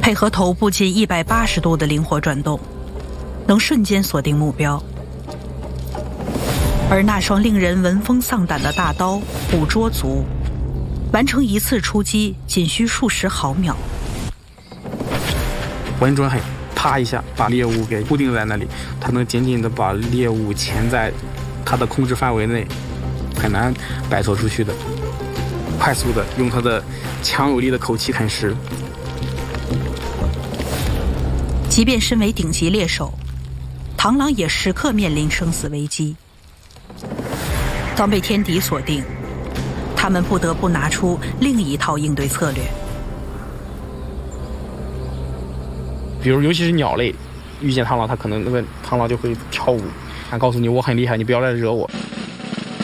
配合头部近180度的灵活转动，能瞬间锁定目标。而那双令人闻风丧胆的大刀捕捉足，完成一次出击仅需数十毫秒。 稳准狠，啪一下把猎物给固定在那里，他能紧紧地把猎物钳在他的控制范围内，很难摆脱出去的。快速的用他的强有力的口气啃食。 即便身为顶级猎手，螳螂也时刻面临生死危机。当被天敌锁定，他们不得不拿出另一套应对策略。 比如尤其是鸟类，遇见螳螂，它可能那个螳螂就会跳舞，它告诉你我很厉害，你不要来惹我。